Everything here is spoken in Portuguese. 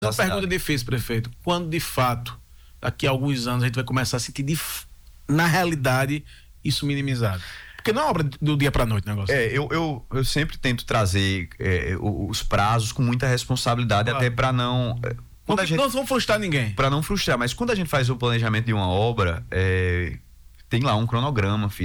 Uma pergunta difícil, prefeito. Quando de fato, daqui a alguns anos, a gente vai começar a sentir na realidade isso minimizado? Porque não é obra do dia para noite o negócio. Eu sempre tento trazer os prazos com muita responsabilidade, claro. Até para não... Não vamos frustrar ninguém. Para não frustrar, mas quando a gente faz o planejamento de uma obra, tem lá um cronograma